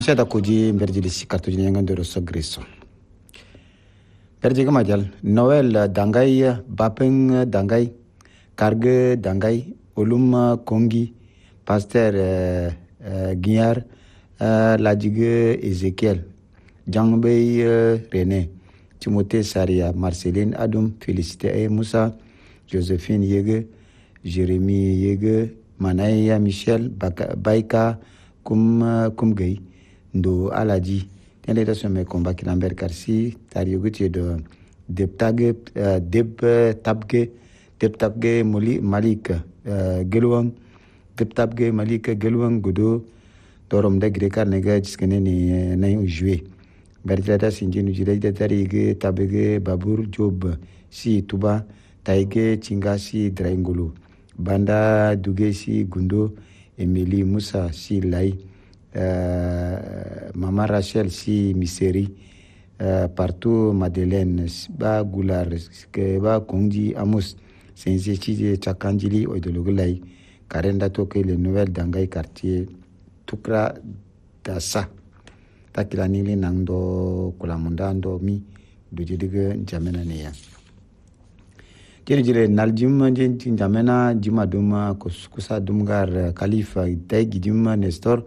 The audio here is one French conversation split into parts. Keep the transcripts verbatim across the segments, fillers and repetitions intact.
Shada koji mberjili si kartu jini yangan doro so griso. Berji ga majal Noel dangay bapeng dangay karge dangay ulum kongi pasteur uh, uh, Guignard uh, lajige Ezekiel Jangbey uh, René Timothée Saria Marceline Adum Félicité Moussa Joséphine Yege Jérémie Yege Manaya Michel Baka, Baika Kum uh, Kumgay Ndo Aladji tele da some combat Kilamber Karsi tari yoguti do deptage uh, deb tabge deb tabge moli Malik uh, Gelwang deb tabge Malik Gelwang gudo dorom da grekar nega jiskene ni nay jouer berjada sinjinu jide da tari ge tabge Babur Job si Tuba taige Chingasi Draingulu Banda Duge si Gundo Emily Musa si Lai Uh, Maman Rachel si Miseri uh, partout Madeleine ba Goular ke ba Kongji Amos sense chije chakanjili oidologulai karenda toke les nouvelles dangay quartier Tukra Dasa takila nili nangdo kulamunda ndo mi dujidige jamena neya jere jere naljum jenti jamena juma duma kusa dumgar Khalifa Taigi juma Nestor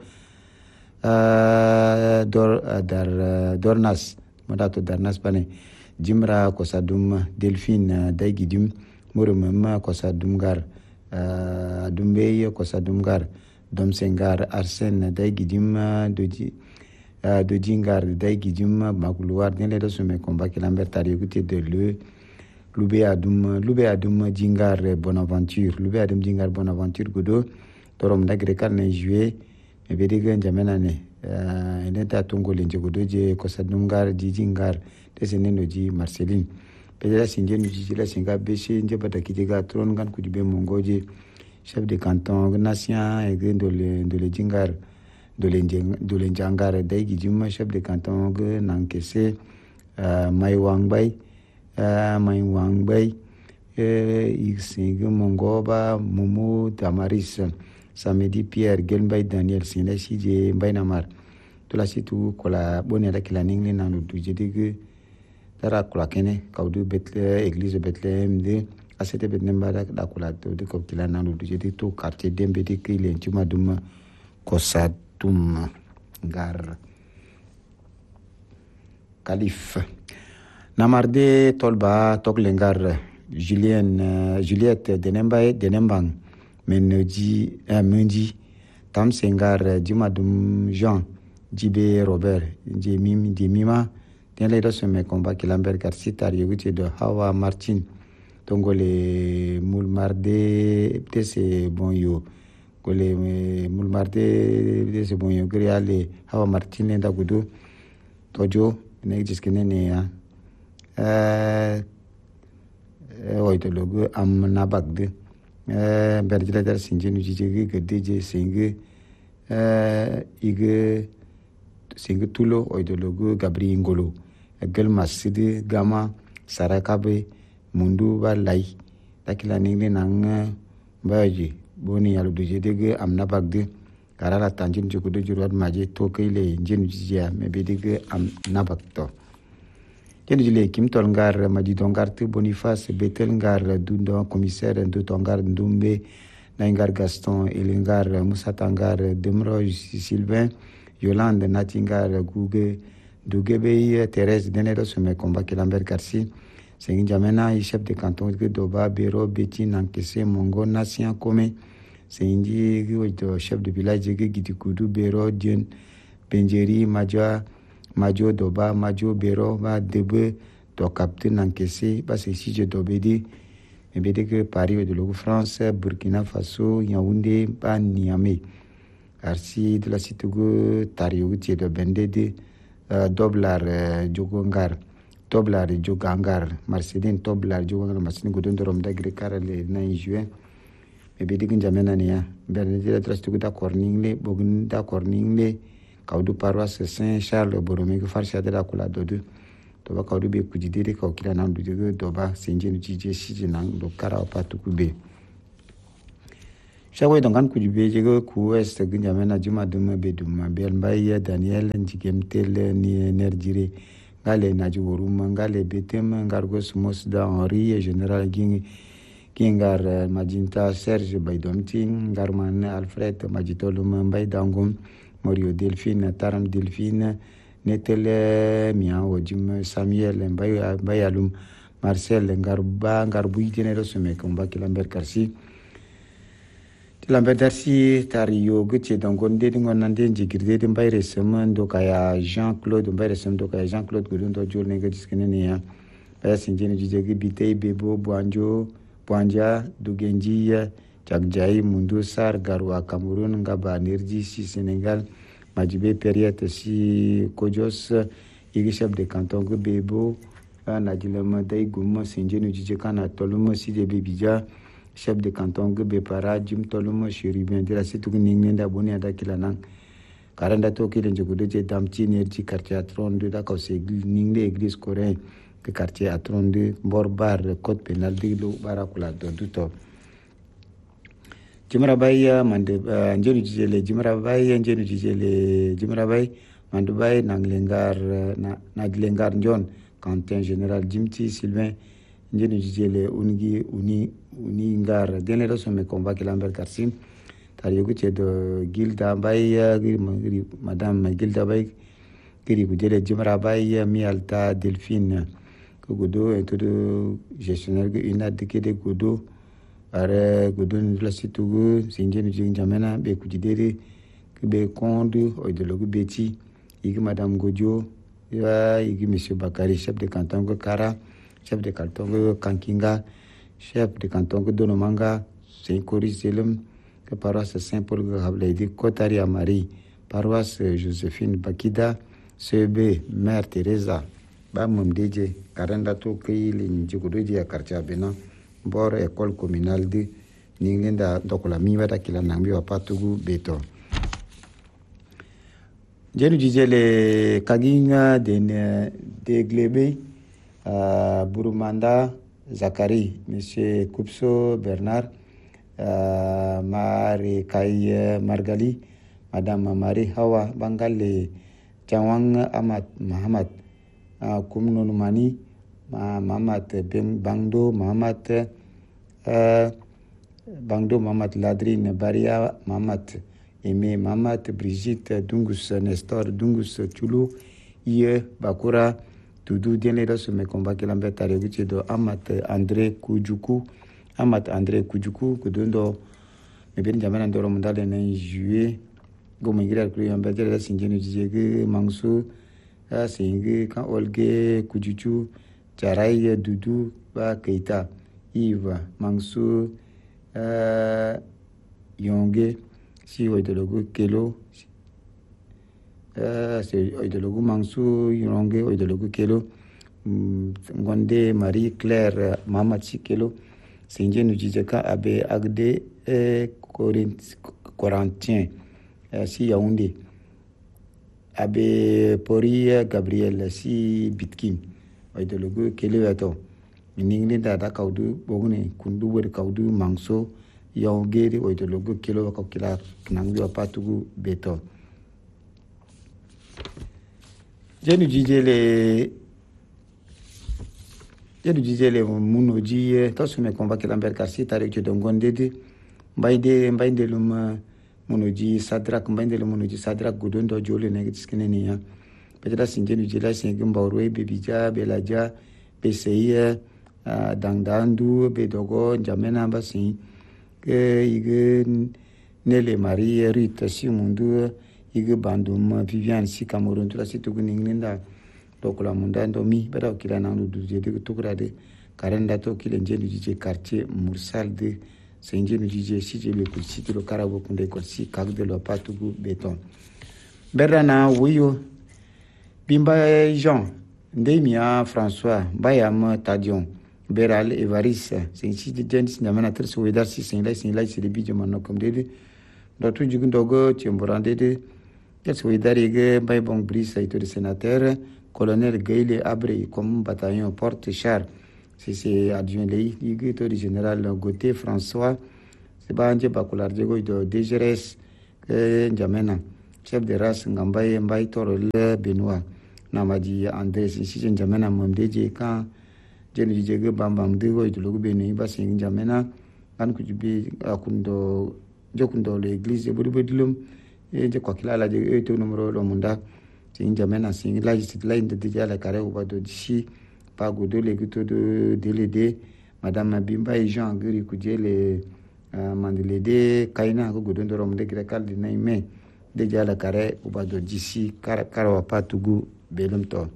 Uh, dor uh, dar uh, dornas modato darnas pane jimra kosadum Delphine uh, daigidim murumma kosadumgar uh, dumbe kosadumgar domsengar Arsène daigidim uh, doji uh, dojingar daigidim maguluar dele do sume combat Kilamber tari gute de le lube adum lube adum jingar Bonaventure lube adum jingar Bonaventure godo torom dagre karne jouer e bediga jamena ne uh, ene ta tungo lenje godoje kosadungar jijingar tesene noji Marceline pedela sinje no jijila singa beshe nje badaki diga tron gan kujibe mongoje chef de canton nation e ndole ndole jingar dole dole jangar daigi jima chef de canton ge nankese uh, mai wangbay uh, mai wangbay e isinge mongoba mumu Tamaris Samedi Pierre Gelmbay Daniel Sine Sije Mbaynamar tula situ kola bone la kila ningli nanu dujedig tara kola kene kaudu betle église Bethléem de asete betnem bara da kola to de ko kila nanu dujedig to quartier dembe de kile tuma dum kosatum gar Kalif Namarde Tolba Toklengar Julien uh, Juliette Denembaye Denembang Meneji uh, Menji Tam Sengar Jumadum Jean Jibe Robert Jemim Jemima Tenle do me combat Kilamber Garcia Yoguti de Hawa Martin Tongole Moulmarde Tese Bonyo Gole Moulmarde Tese Bonyo Griale Hawa Martin da Gudu Tojo Nejiskene ne ya euh oitologo am nabagde eh berjila dar sinjenu jijigi gedeje singe eh ige singe tulo oidologo Gabri Ngolo gel masidi gama sarakabe mundu balai takila ningle nang baji boni yalu dujege am nabagde karala tanjin jukudo jurwat maje tokele njenu jijia mebedige am nabagto Tenu jile kim tolngar maji dongar te Boniface Betel ngar dundo commissaire de tongar ndumbe nangar Gaston Elingar Moussa Tangar Demroj Sylvain Yolande Natingar Guge Dugebe Thérèse Denero Sume combat Kilamber Karsi Sengi Jamena chef de canton de Doba Bero Beti Nankese Mongo Nation Kome Sengi chef de village de Gitikudu Bero Dien Benjeri Majwa Majo Doba, Majo Bero, va debe to captain encaissé, bah c'est si je dobedi, mais bien que Paris de l'Ougou France, Burkina Faso, Yaoundé, bah Niamey. Arsi de la Citogo, Tariouti de Bendede, Doblar, Jogongar, Doblar, Jogangar, Marceline, Doblar, Jogangar, Marceline, Goudon de Romda, Grécar, le neuf juin. Mais bien que Jamena Nia, Bernadette la Trastugo d'accord Ningle, Bogun d'accord Ningle. Kaudu paroisse Saint-Charles Boromé que farcia de la cola dodu to ba kaudu be kujidere ka kila nan dudu do ba senje nu jije sije nan do kara pa tukube Shawai dongan ku jube jego ku west ginjamena juma dum bedum bel mbay Daniel njigem tel ni nerjire ngale naji worum ngale betem ngargo smos da Henri général ging kingar majinta Serge Baydomti ngarman Alfred majitolum mbay dangum Morio Delphine Taram Delphine netel miao jim Samuel mbay mbay alum Marcel ngarba ngarbu genero sume komba kilamber karsi Lambert Darcy Tario Gutche Dongonde Ngonande Jigirde Mbaire Sem Dokaya Jean-Claude Mbaire Sem Dokaya Jean-Claude Gudundo Journe Gadiskenenia Bayasinjeni Jijegi Bitei Bebo Buanjo Buanja Dugenji Jagjai Mundu Sar Garwa Cameroun Ngaba Nerji Si Sénégal Majibe Periette Si Kojos Igi chef de canton Bebo Nadilema Daigum Sinjeni Jijekana Tolum Si de Bibija chef de canton Gbe Para Jim Tolum Chérubin de la Situk Ningnda Bonia Dakilanang Karanda Toki Lenjogude Damti Nerji quartier Atron de Dakau Segli Ningle église coréen que quartier Atron de Borbar code pénal de Lo Barakula Doduto Jimrabay Mande Njenu Jijele Jimrabay Njenu Jijele Jimrabay Mandubay Nanglengar Naglengar Njon Quentin général Jimti Sylvain Njenu Jijele Ungi Uni Uni Ngar Denero Somme Combat Lambert Karsim Tarioguche de Gilda Bay Madame Gilda Bay Kiri Gudele Jimra Bay Mialta Delphine Godo et tout gestionnaire une adike de Godo Are Godo Nula Situgu Sinjenu Jinjamena Be Kujidere Be Kondu Oidologu Beti Igi Madame Godio Ya Igi Monsieur Bakari chef de canton Kara chef de canton Kankinga chef de canton Donomanga Saint-Cory Selum que paroisse Saint-Paul Gablaidi Kotari Amari paroisse Joséphine Bakida C B Mère Teresa Bamum Deje Karenda to Kay Linjigudu à quartier Bena Bor école communale de Ningenda Dokola Miwata Kila Nambi Patugu Beto Jenu Jijele Kaginga de de Glebe Uh, Burumanda Zakari, Monsieur Koupso Bernard, uh, Marie Kay Margali, Madame Marie Hawa Bangale, Chawang Amat Mahamat, uh, Kumnunumani, Mahamat Bangdo, Mahamat uh, Bangdo, Mahamat Ladrine, Baria, Mahamat Aimé, Mahamat Brigitte, Dungus Nestor, Dungus Chulu, Ie Bakura, Tudu Dienero se me combat que l'ambet a régulier de Amat André Kujuku, Amat André Kujuku, que dondo me bien jamais en dehors mondial en juillet, comme il y a eu un bel de la Singenu Djege, Mangso, Singe, quand Olge, Kujuchu, Charai, Dudu, Ba Keita, Yves, Mangso, Yonge, si de logo Kelo, c'est Oidologu Mansou, Yonge, Oidologu Kelo, Ngonde, Marie Claire, Mamadsi Kelo, Sinje Nujijeka, Abe Agde, Corinthiens, si Yaoundé, Abe Pori, Gabriel, si Bitkin, Oidologu Kelo Ato, Ningli Dada Kaudu, Bogune, Kundu, Wed Kaudu, Manso, Yonge, Oidologu Kelo, Kokila, Nangu Apatugu, Beto. Jenu Jijele Jenu Jijele Munoji, Tosume Combat Lambert Karsi, Tarek Dongonde, Mbaide, Mbaide Lum Munoji, Sadrak, Mbaide Munoji, Sadrak, Gudundo, Jole, Negiskinenia, Petra Sinjenu Jila, Singumbaurwe, Bebija, Belaja, Besei, Dangdandu, Bedogo, Jamena Bassin, Ige Nele Marie, Rita Simundu, Ige Bandum, Viviane Si Cameroun, tout la site Ninginda, Dokola Mundando Mi, Bada Kila Nandu, de Tugrade, Karenda Toki, l'Indien du D J quartier, Moursal de Saint-Indien du D J, si je le site le Carabo Kunde Korsi, Kak de Lopatugu, Béton. Bernana, Wuyo, Bimba Jean, Ndemia François, Bayam Tadion, Beral Evaris, Saint-Site de Jens, Namanateur, Souedar, si Saint-Lai, Saint-Lai, c'est le bidjo comme Dede, Dotu Jugundogo, Tiomborandede, Souedar, Baybong Brice, Saïto de sénateur, colonel Gayle Abré, comme bataillon porte-char, c'est adjoint Lei, du général Gauthier François, seba nje bakular jego do D G R S ke njamena chef de race ngambai mbai toro le Benoit na maji Andres si njamena momdeje kan jeni jege bambam de go do benu ba sing njamena kan ku jibi akundo jokundo le église bodi bodilum e je kwa kilala je e to numero lo munda sing njamena sing la ji la inde de jala kare u ba do d'ici pa go do le gito de délédé madame Bimba et Jean Guri kujele uh, mandilede kaina ko godon do romde grekal di nay me de jala kare u ba do d'ici kar karo pa tugu belum to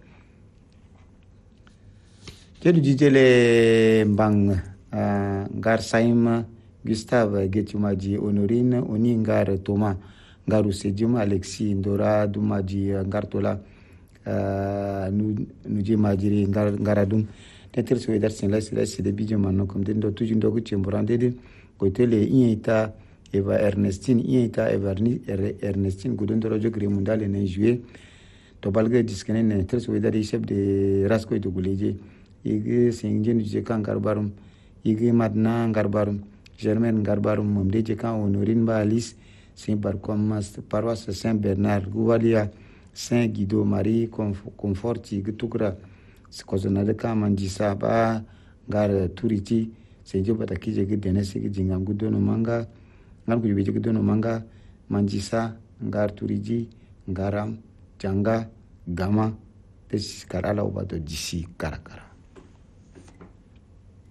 kedu jijele mbang uh, ngar saim Gustave Getumaji Honorine oni ngar Thomas ngaru sejuma Alexis Ndora dumaji ngartola uh, nu nuje majiri ngar ngaradum neter so edar sin la sila sede bijo manno kom den do tuju ndogu chemborande de ko tele ieta Eva Ernestine ieta Everni Ernestine gudon do rojo gre mundale ne juillet to balge diskene ne ter so edar chef de rasko de guleje ige singjen je kan garbarum ige madna garbarum Germaine garbarum mom de je kan Honorine ba Alice Saint Barcom paroisse Saint Bernard Gouvalia Saint Guido Marie Conforti Tukra sikozona de kama njisa ba ngar turiti senjo bata kije gidene sigi jingam gudono manga ngar kujibe gudono manga manjisa ngar turiji ngaram janga gama des karala obato disi karakara